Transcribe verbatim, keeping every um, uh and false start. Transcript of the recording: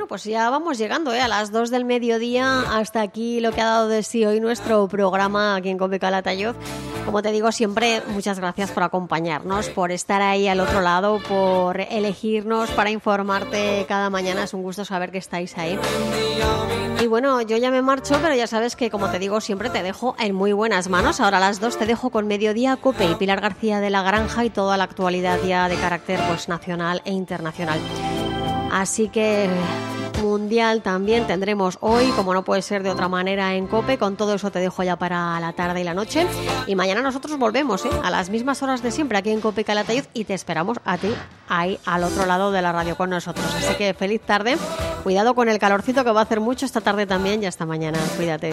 pues ya vamos llegando ¿eh? a las dos del mediodía. Hasta aquí lo que ha dado de sí hoy nuestro programa aquí en COPE Calatayud. Como te digo siempre, muchas gracias por acompañarnos, por estar ahí al otro lado, por elegirnos para informarte cada mañana. Es un gusto saber que estáis ahí. Y bueno, yo ya me marcho, pero ya sabes que, como te digo, siempre te dejo en muy buenas manos. Ahora a las dos te dejo con Mediodía COPE y Pilar García de la Granja y toda la actualidad ya de carácter pues, nacional e internacional. Así que mundial también tendremos hoy, como no puede ser de otra manera en COPE. Con todo eso te dejo ya para la tarde y la noche. Y mañana nosotros volvemos ¿eh? a las mismas horas de siempre aquí en COPE Calatayud y te esperamos a ti ahí al otro lado de la radio con nosotros. Así que feliz tarde. Cuidado con el calorcito que va a hacer mucho esta tarde también y hasta mañana. Cuídate.